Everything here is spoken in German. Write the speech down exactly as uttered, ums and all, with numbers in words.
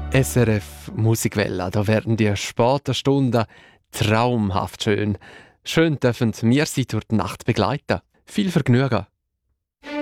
S R F Musikwelle, da werden die späten Stunden traumhaft schön. Schön dürfen wir Sie durch die Nacht begleiten. Viel Vergnügen.